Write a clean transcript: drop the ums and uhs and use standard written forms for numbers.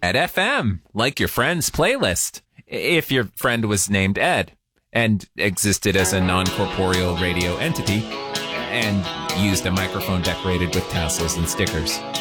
Ed FM, like your friend's playlist. If your friend was named Ed and existed as a non-corporeal radio entity and used a microphone decorated with tassels and stickers.